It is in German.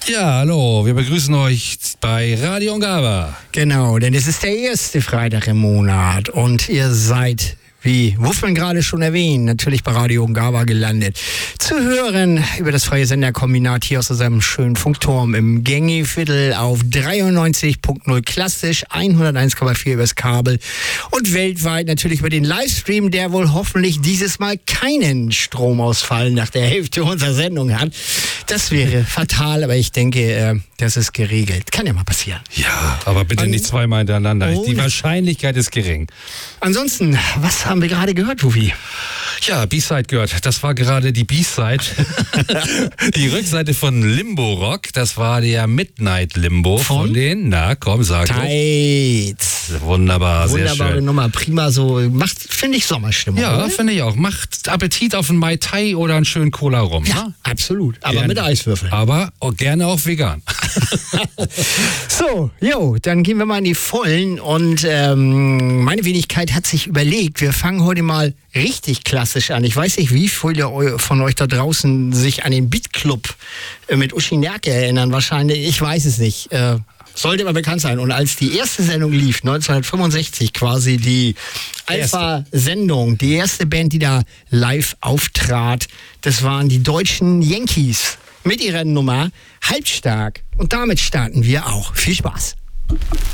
Ja, hallo, wir begrüßen euch bei Radio Ungava. Genau, denn es ist der erste Freitag im Monat und ihr seid, wie Wuffmann gerade schon erwähnt, natürlich bei Radio Ungava gelandet. Zu hören über das freie Senderkombinat hier aus seinem schönen Funkturm im Gängiviertel auf 93.0 klassisch, 101,4 übers Kabel und weltweit natürlich über den Livestream, der wohl hoffentlich dieses Mal keinen Stromausfall nach der Hälfte unserer Sendung hat. Das wäre fatal, aber ich denke, das ist geregelt. Kann ja mal passieren. Ja, aber bitte nicht zweimal hintereinander. Die Wahrscheinlichkeit ist gering. Ansonsten, was haben wir gerade gehört, Wuffi? Ja, B-Side gehört. Das war gerade die B-Side. Die Rückseite von Limbo Rock. Das war der Midnight Limbo von den, na komm, sag Tights. Wunderbar, sehr schön. Wunderbare Nummer, prima, so macht, finde ich, Sommerstimmung. Ja, finde ich auch. Macht Appetit auf einen Mai Tai oder einen schönen Cola rum. Ja, absolut. Aber gerne. Mit Eiswürfeln. Aber auch gerne auch vegan. So, dann gehen wir mal in die Vollen und meine Wenigkeit hat sich überlegt, wir fangen heute mal richtig klassisch an. Ich weiß nicht, wie viele von euch da draußen sich an den Beat Club mit Uschi Nerke erinnern. Wahrscheinlich, ich weiß es nicht. Sollte aber bekannt sein. Und als die erste Sendung lief, 1965, quasi die Alpha-Sendung, die erste Band, die da live auftrat, das waren die deutschen Yankees mit ihrer Nummer Halbstark. Und damit starten wir auch. Viel Spaß.